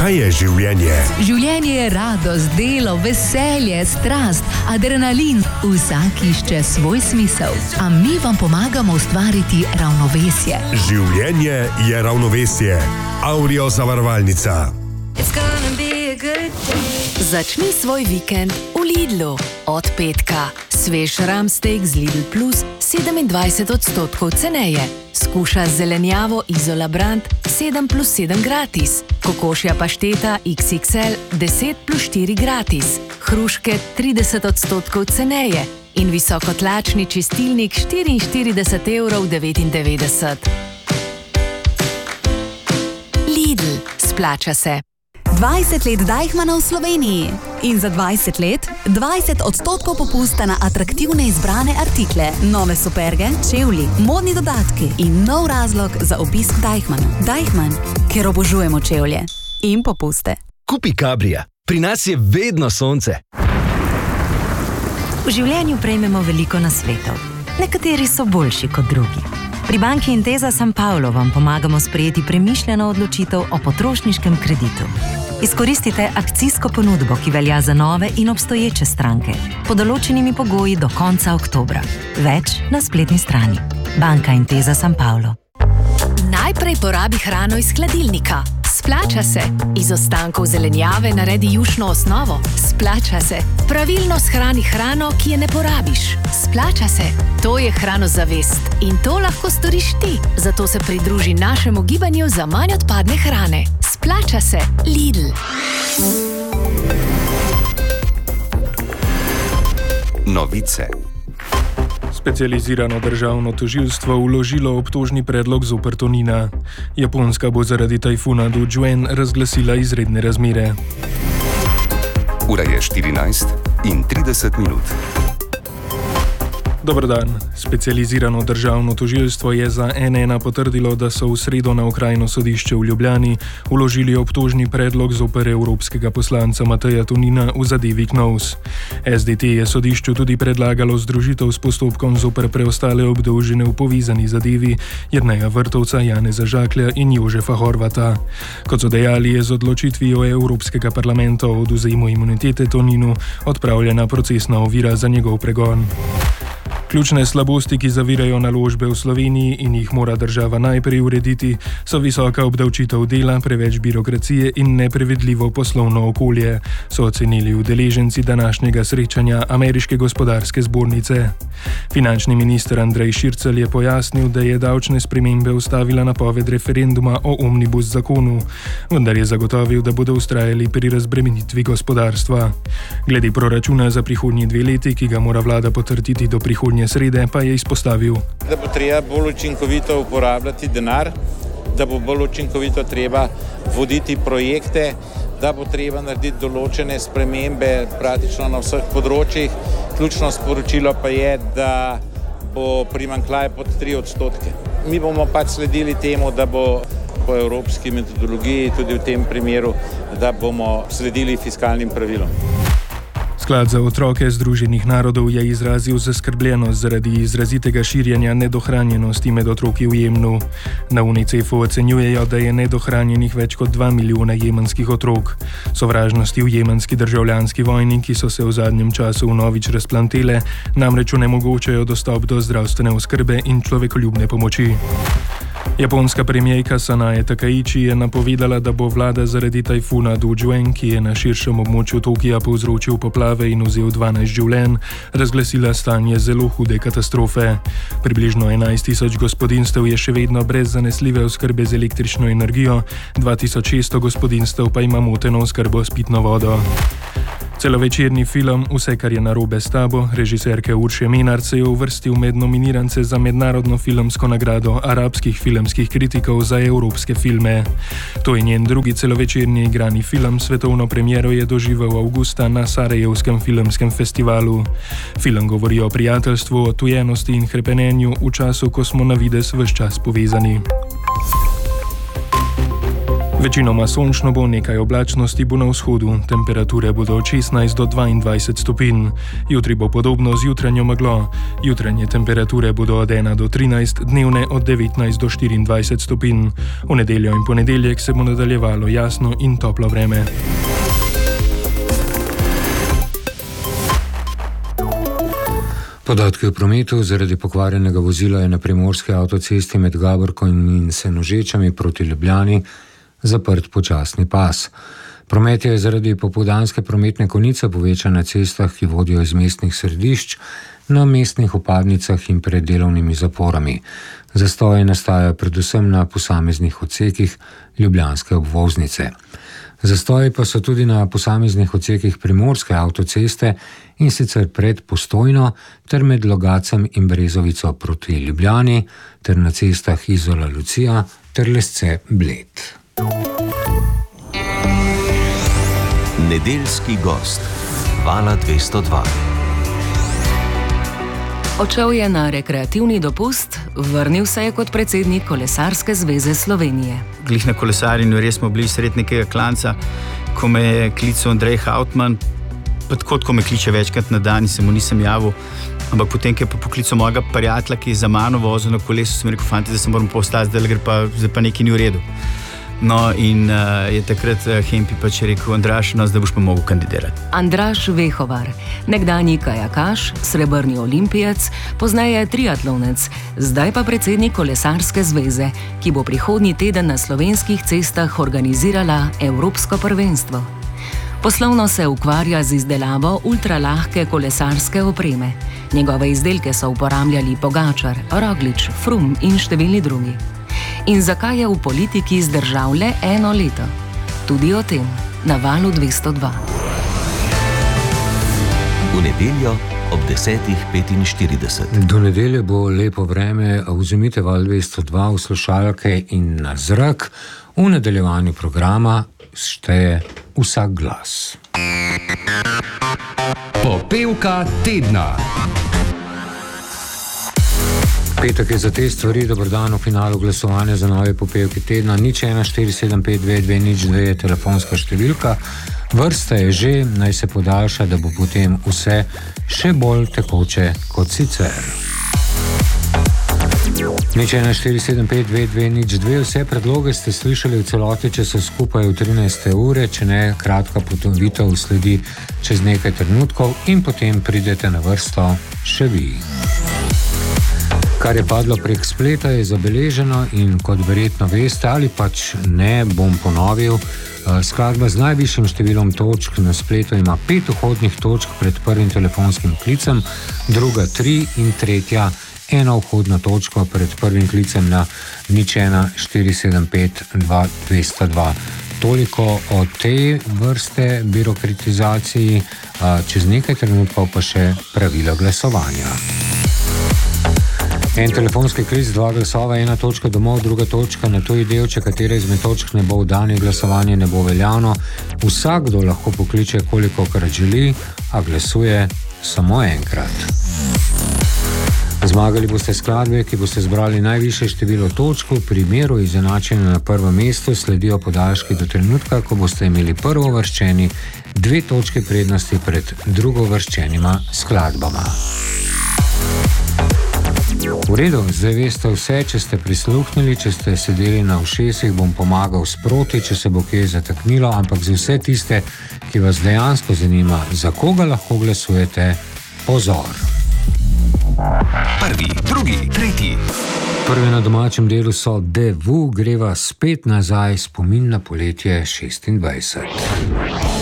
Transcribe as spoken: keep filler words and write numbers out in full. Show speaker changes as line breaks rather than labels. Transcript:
Kaj je življenje?
Življenje je radost, delo, veselje, strast, adrenalin. Vsak išče svoj smisel. A mi vam pomagamo ustvariti ravnovesje.
Življenje je ravnovesje. Aurio zavarovalnica.
Začni svoj vikend v Lidlu. Od petka. Svež ramsteak z Lidl Plus sedemindvajset odstotkov ceneje. Skuša zelenjavo Izola Brand sedem plus sedem gratis. Kokošja pašteta iks iks el deset plus štiri gratis. Hruške trideset odstotkov ceneje. In visokotlačni čistilnik štiriinštirideset evrov devetindevetdeset. Lidl. Splača se.
dvajset let Deichmanna v Sloveniji in za dvajset let dvajset odstotkov popusta na atraktivne izbrane artikle, nove superge, čevlji, modni dodatki in nov razlog za obisk Deichmanna. Deichmann, ker obožujemo čevlje in popuste.
Kupi Cabrija. Pri nas je vedno sonce.
V življenju prejmemo veliko nasvetov. Nekateri so boljši kot drugi. Pri banki Intesa San Paolo vam pomagamo sprejeti premišljeno odločitev o potrošniškem kreditu. Izkoristite akcijsko ponudbo, ki velja za nove in obstoječe stranke, pod določenimi pogoji do konca oktobra. Več na spletni strani. Banka Intesa San Paolo.
Najprej porabi hrano iz hladilnika. Splača se. Iz ostankov zelenjave naredi jušno osnovo. Splača se. Pravilno shrani hrano, ki je ne porabiš. Splača se. To je hranozavest in to lahko storiš ti. Zato se pridruži našemu gibanju za manj odpadne hrane. Splača se. Lidl.
Novice.
Specializirano državno tožilstvo vložilo obtožni predlog zoper Tonina. Japonska bo zaradi tajfuna Dujuan razglasila izredne razmere.
Ura je štirinajst in trideset minut.
Dober dan. Specializirano državno tožilstvo je za en ena potrdilo, da so v sredo na okrajno sodišče v Ljubljani vložili obtožni predlog zoper evropskega poslanca Mateja Tonina v zadevi Knovs. es de te je sodišču tudi predlagalo združitev s postopkom zoper preostale obdolžene v povezani zadevi Jerneja Vrtovca, Janeza Žaklja in Jožefa Horvata. Kot so dejali, je z odločitvijo Evropskega parlamenta o odvzemu imunitete Toninu odpravljena procesna ovira za njegov pregon. Ključne slabosti, ki zavirajo naložbe v Sloveniji in jih mora država najprej urediti, so visoka obdavčitev dela, preveč birokracije in neprevedljivo poslovno okolje, so ocenili udeleženci današnjega srečanja Ameriške gospodarske zbornice. Finančni minister Andrej Šircelj je pojasnil, da je davčne spremembe ustavila napoved referenduma o omnibus zakonu, vendar je zagotovil, da bodo vztrajali pri razbremenitvi gospodarstva. Glede proračuna za prihodnji dve leti, ki ga mora vlada potrditi do prihodnje srede, pa je izpostavil,
da bo treba bolj učinkovito uporabljati denar, da bo bolj učinkovito treba voditi projekte, da bo treba narediti določene spremembe praktično na vseh področjih. Ključno sporočilo pa je, da bo primanjkljaj pod tri odstotke. Mi bomo pač sledili temu, da bo po evropski metodologiji tudi v tem primeru, da bomo sledili fiskalnim pravilom.
Sklad za otroke Združenih narodov je izrazil zaskrbljenost zaradi izrazitega širjenja nedohranjenosti med otroki v Jemnu. Na Unicefu ocenjujejo, da je nedohranjenih več kot dva milijona jemenskih otrok. Sovražnosti v jemenski državljanski vojni, ki so se v zadnjem času vnovič razplantele, namreč onemogočajo dostop do zdravstvene oskrbe in človekoljubne pomoči. Japonska premijerka Sanae Takaichi je napovedala, da bo vlada zaradi tajfuna Dujuan, ki je na širšem območju Tokija povzročil poplave in vzel dvanajst življenj, razglasila stanje zelo hude katastrofe. Približno enajst tisoč gospodinjstev je še vedno brez zanesljive oskrbe z električno energijo, dva tisoč šeststo gospodinjstev pa ima moteno oskrbo s pitno vodo. Celovečerni film Vse, kar je narobe s tabo, režiserke Urše Menard, se je uvrstil med nominirance za mednarodno filmsko nagrado arabskih filmskih kritikov za evropske filme. To je njen drugi celovečerni igrani film, svetovno premiero je doživel avgusta na Sarajevskem filmskem festivalu. Film govori o prijateljstvu, odtujenosti in hrepenenju v času, ko smo na videz ves čas povezani. Večinoma sončno bo, nekaj oblačnosti bo na vzhodu, temperature bodo od šestnajst do dvaindvajset stopinj. Jutri bo podobno z jutranjo meglo. Jutranje temperature bodo od ena do trinajst, dnevne od devetnajst do štiriindvajset stopinj. V nedeljo in ponedeljek se bo nadaljevalo jasno in toplo vreme.
Podatki o prometu zaradi pokvarjenega vozila je na primorski avtocesti med Gaborko in Senožečami proti Ljubljani zaprt počasni pas. Promet je zaradi popoldanske prometne konice povečan na cestah, ki vodijo iz mestnih središč, na mestnih vpadnicah in pred delovnimi zaporami. Zastoji nastajajo predvsem na posameznih odsekih ljubljanske obvoznice. Zastoji pa so tudi na posameznih odsekih primorske avtoceste, in sicer pred Postojno ter med Logacem in Brezovico proti Ljubljani ter na cestah Izola Lucija ter Lesce Bled.
Nedeljski gost Vala dvesto dva.
Odšel je na rekreativni dopust, vrnil se je kot predsednik Kolesarske zveze Slovenije.
Glih na kolesarjenju res smo bili sred nekega klanca, ko me je klical Andrej Hautman, pa tako, ko me kliče večkrat na dan in se mu nisem javil, ampak potem, ko je pa poklical mojega prijatelja, ki je za mano vozil na kolesu, sem rekel, fanti, da se moram postati, zdaj gre pa, zdaj pa nekaj ni v redu. No, in uh, je takrat uh, Hempi pač rekel, Andraš, no, zdaj boš pa mogel kandidirati.
Andraš Vehovar, nekdanji kajakaš, srebrni olimpijec, pozneje triatlonec, zdaj pa predsednik Kolesarske zveze, ki bo prihodnji teden na slovenskih cestah organizirala Evropsko prvenstvo. Poslovno se ukvarja z izdelavo ultralahke kolesarske opreme. Njegove izdelke so uporabljali Pogačar, Roglič, Froome in številni drugi. In zakaj je v politiki zdržal le eno leto? Tudi o tem na Valu dvesto dva.
V nedeljo ob desetih petinštirideset.
Do nedelje bo lepo vreme, vzemite Val dvesto dva v slušalke in na zrak. V nadaljevanju programa šteje vsak glas.
Popevka tedna.
Petek je za te stvari, dober dan v finalu glasovanja za nove popevke tedna. Nič ena štiri sedem pet dve dve nič dve je telefonska številka. Vrsta je že, naj se podaljša, da bo potem vse še bolj tekoče kot sicer. Nič ena štiri sedem pet dve dve nič dve, vse predloge ste slišali v celoti, če so skupaj v trinajste ure, če ne, kratka potovitev sledi čez nekaj trenutkov in potem pridete na vrsto še vi. Kar je padlo prek spleta, je zabeleženo in kot verjetno veste ali pač ne, bom ponovil, skladba z najvišjim številom točk na spletu ima pet vhodnih točk pred prvim telefonskim klicem, druga tri in tretja ena vhodna točka pred prvim klicem na nič ena štiri sedem pet dva dvesto dva. Toliko o tej vrste birokratizaciji, čez nekaj trenutkov pa še pravila glasovanja. En telefonski klic, dva glasova, ena točka domov, druga točka na tuji del, če katera izmed točk ne bo vdanih, glasovanje ne bo veljavno. Vsakdo lahko pokliče koliko krat želi, a glasuje samo enkrat. Zmagali boste skladbe, ki boste zbrali najvišje število točk, v primeru izenačenja na prvem mestu sledijo podaljški do trenutka, ko boste imeli prvovrščeni dve točke prednosti pred drugovrščenima skladbama. V redu, zdaj veste vse, če ste prisluhnili, če ste sedeli na ušesih, bom pomagal sproti, če se bo kje zataknilo, ampak za vse tiste, ki vas dejansko zanima, za koga lahko glasujete, pozor.
Prvi, drugi, tretji.
Prvi na domačem delu so Devu, greva spet nazaj, spomin na poletje šestindvajset.